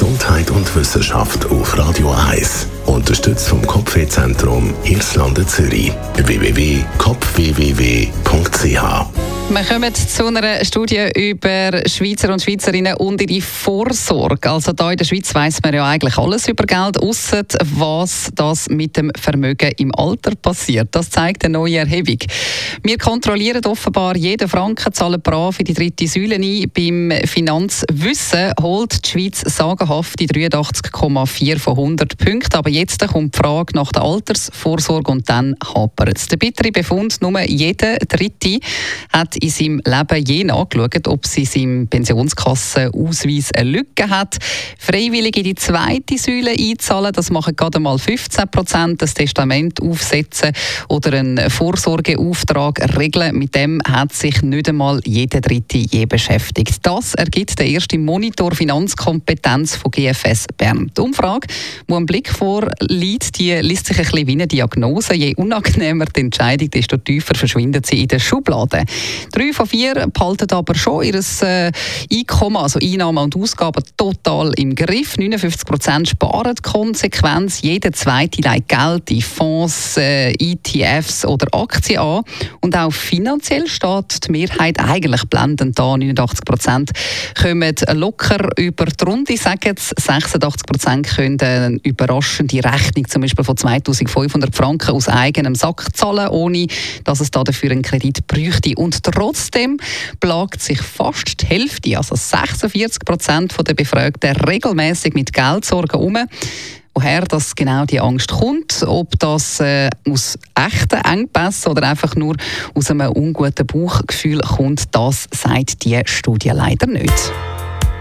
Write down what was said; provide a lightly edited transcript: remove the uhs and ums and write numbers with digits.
Gesundheit und Wissenschaft auf Radio 1. Unterstützt vom Kopfwehzentrum Irlande Zürich. www.kopfwww.ch. Wir kommen zu einer Studie über Schweizer und Schweizerinnen und ihre Vorsorge. Also hier in der Schweiz weiss man ja eigentlich alles über Geld, ausser was das mit dem Vermögen im Alter passiert. Das zeigt eine neue Erhebung. Wir kontrollieren offenbar jeden Franken, zahlen brav in die dritte Säule ein. Beim Finanzwissen holt die Schweiz sagenhafte 83,4 von 100 Punkten. Aber jetzt kommt die Frage nach der Altersvorsorge und dann hapert es. Der bittere Befund, nur jeder Dritte hat in seinem Leben je nachgeschaut, ob sie in seinem Pensionskassenausweis eine Lücke hat. Freiwillig in die zweite Säule einzahlen, das machen gerade mal 15%, das Testament aufsetzen oder einen Vorsorgeauftrag regeln. Mit dem hat sich nicht einmal jeder Dritte je beschäftigt. Das ergibt der erste Monitor Finanzkompetenz von GFS Bern. Die Umfrage, die einen Blick vorliegt, die liest sich ein bisschen wie eine Diagnose. Je unangenehmer die Entscheidung, desto tiefer verschwindet sie in der Schublade. 3 von 4 behalten aber schon ihr Einkommen, also Einnahmen und Ausgaben, total im Griff. 59% sparen konsequent. Jeder Zweite legt Geld in Fonds, ETFs oder Aktien an. Und auch finanziell steht die Mehrheit eigentlich blendend da. 89% kommen locker über die Runde, sagen es. 86% können eine überraschende Rechnung zum Beispiel von 2500 Franken aus eigenem Sack zahlen, ohne dass es dafür einen Kredit bräuchte. Und trotzdem plagt sich fast die Hälfte, also 46% der Befragten, regelmäßig mit Geldsorgen um. Woher das genau die Angst kommt, ob das aus echten Engpässen oder einfach nur aus einem unguten Bauchgefühl kommt, das sagt die Studie leider nicht.